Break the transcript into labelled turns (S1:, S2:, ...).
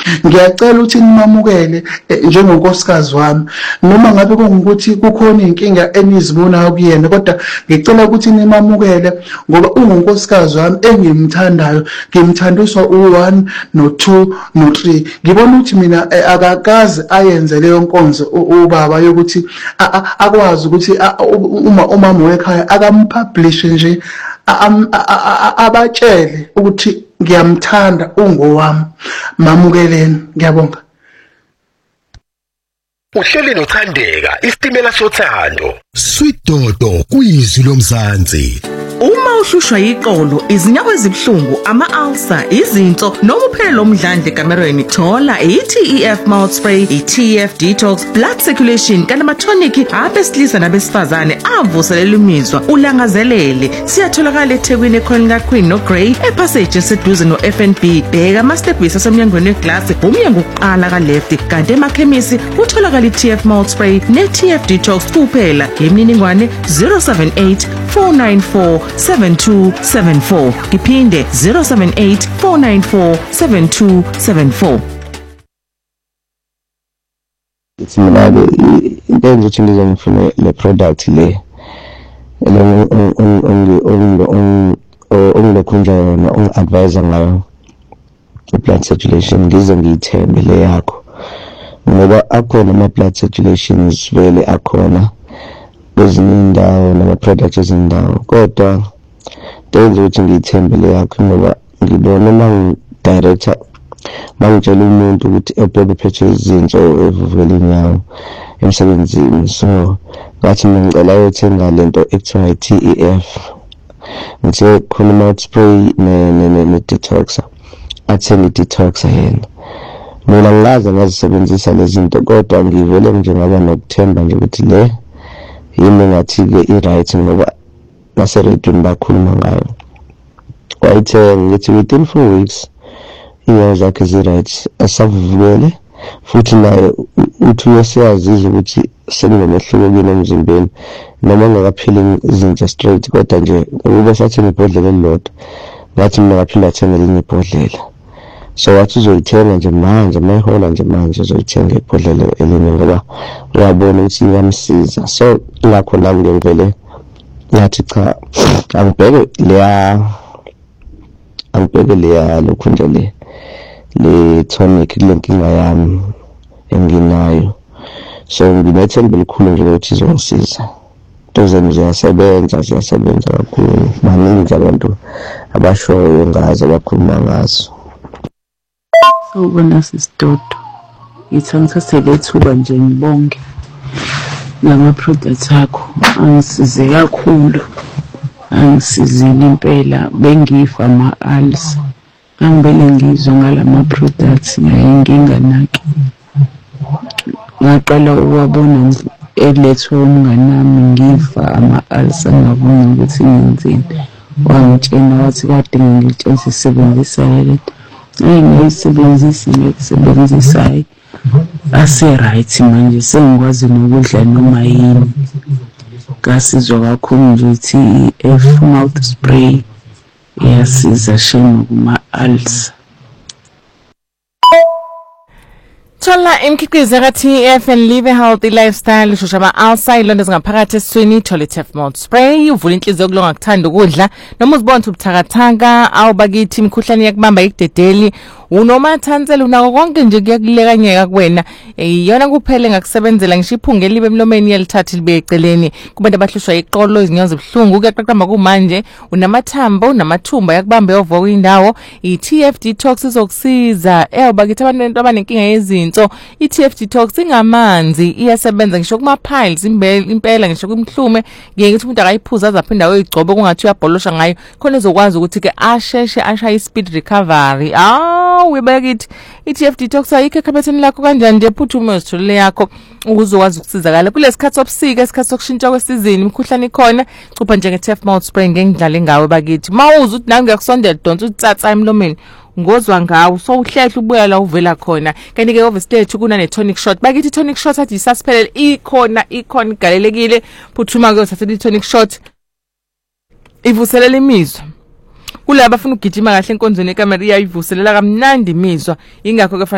S1: ngiyacela ukuthi nimamukele njengonkosikazi wami, noma ngabe kungukuthi kukhona inkinga enizibonayo kuyena, kodwa ngicela ukuthi nimamukele ngoba ungunkosikazi wami engimthandayo, ngimthandiswa u1 no2 no3. Ngibona ukuthi mina akakazi ayenze leyo nkonzo ubaba yokuthi akwazi ukuthi umama wekhaya akampublish nje abatshele ukuthi ngiyamthanda ungowami. Mamukeleni, ngiyabonga.
S2: Uhleli noThandeka, isitimela sothando.
S3: Sweet Dodo kuyizwi lomzansi.
S4: Uma uhlushwa yiqolo, izinyawo ezibhlungu, ama-ulcer, izinso noma uphelo omdlandla ekamerweni, thola i-TEF mouth spray, i-TEF detox, blood circulation kanti ama-tonic abesilisa nabesifazane avuselela imizwa ulangazelele. Siyatholakala eThekwini ekhona Queen no Grey epassage eseduze no-FNB. Bheka ama-stepwisi asemnyangweni weglass umnyango wokuqala ka-left, kanti emakhemisi utholakala i-TEF mouth spray ne-TEF detox kuphela. Imininingwane 078 494 7274. Iphinde 078 494 7274.
S5: Mina into engizothi ngizongifuna le product le ongilokhunja yona ongi-advise ngayo i-blood circulation, ngize ngiyithembe le yakho ngoba akhona ama-blood circulations vele akhona kwezinye indawo nama-products ezindawo, kodwa ndenza ukuthi ngiyithembe le yakho ngoba ngibona mangi-director bangitshela umuntu ukuthi ebheke phethe izinso evuvukela inyawo emsebenzini, so ngathi ngicela ayothenga lento ekuthiwa i-TEF. Ngithe khona mouth spray ne-detoxer, athenge i-detoxer yena. Mina ngilazi ngazisebenzisa lezi zinto, kodwa ngivele nje ngaba nokuthemba nje ukuthi le yini ngathi-ke i-right ngoba naseredweni bakhuluma ngayo. Wayithenga ngithi within 4 weeks inyawo zakhe zi-right, asavuvukele futhi naye uthi uyasiyazizwa ukuthi sekunomehluko kuyena emzimbeni noma ngakapheli izinto straight, kodwa nje ube sathenga ibhodlela elilodwa, ngathi mina ngaphinda athenga elinye ibhodlela. So wathi uzoyithenga nje manje, mayihola nje manje uzoyithenga ibhodlela elinye ngoba uyabona ukuthi iyamsiza. So ngakho nami ngivele ngathi cha, angibheke leya lokhunja le tonic kule nkinga yami enginayo. So nginethemba elikhulu nje ukuthi izongisiza. Into ziyasebenza kakhulu, baningi abantu abashoyo ngazo abakhuluma ngazo.
S6: Sawubona sisidodo, ngithi angithathele ithuba nje ngibonge ngama-products akho, angisize kakhulu, angisizile impela, bengifa ama-ulcer. Angibele ngizwe ngalama-products ngayinkinga naki. Ngaqala ukuwabona elethwe umngani wami ngifa ama-ulcer, ngabona ukuthi ngenzeni. Wangitshena wathi kade ngilitshengisebenzisa lento. Ngiyisebenzisa ngikusebenzisayo ase-right manje, sengikwazi nokudla noma yini. Ngasizwa kakhulu nje i-TEF mouth spray iyasiza shame kuma-ulcer.
S7: Thola imikhiqizo ka-TEF and live a healthy lifestyle. Ushusha ama-ulcer, ilonda zingaphakathi esiswini, thola i-TEF mouth spray. Uvula inhliziyo yokulunga kuthanda ukudla noma uzibona ubuthakathaka awubakithi imikhuhlane yakubamba ikudedeli unomathansela unako konke nje kuyakulekanyeka kuwena. Iyona kuphela engakusebenzela, ngisho iphunga elibe emlomeni yalithatha libe eceleni. Kubantu abahlushwa iqolo, izinyawo zibhlungu, kuyaqaqamba kumanje, unamathambo, unamathumba yakubamba yovuka indawo, i-TEF detox izokusiza. Bakithi abantu abanenkinga yezinso, i-TEF detox ingamanzi, iyasebenza ngisho kuma-piles impela, ngisho kumhlume. Ngeke ngithi umuntu akayiphuza azaphinda uyigcobe kungathi uyabholosha ngayo, khona ezokwazi ukuthi ke asheshe ashaya i-speed recovery. Webakithi i-TEF detox ayikho ekhabetheni lakho kanjani nje, phuthume uzitholele yakho ukuzokwazi ukusizakala kulesikhathi sobusika, isikhathi sokushintsha kwesizini, imikhuhlane ikhona. Cupha njenge-TEF mouth spray ngengidlale ngawe bakithi. Mawuza uthi nawe ngiyakusondela donsa utsatsa emlomeni, ngozwa ngawo so uhlehla ubuya la uvela khona. Kanti ke overstate kunane tonic shot bakithi, i-tonic shot athi isasiphelele ikhona igalelekile. Phuthuma ke uthathe i-tonic shot ivuselela imizwa. Kulaba abafuna ukugijima kahle enkonzweni ekamera iyayivuselela kamnandi imizwa, ingakho ke